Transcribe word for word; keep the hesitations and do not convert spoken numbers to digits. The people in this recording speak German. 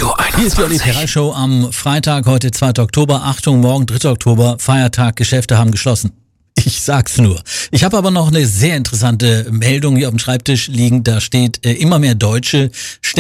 Radio einundzwanzig. Hier ist die Olli Terra Show am Freitag, heute zweiter Oktober. Achtung, morgen dritter Oktober, Feiertag, Geschäfte haben geschlossen. Ich sag's nur. Ich habe aber noch eine sehr interessante Meldung hier auf dem Schreibtisch liegen. Da steht, äh, immer mehr Deutsche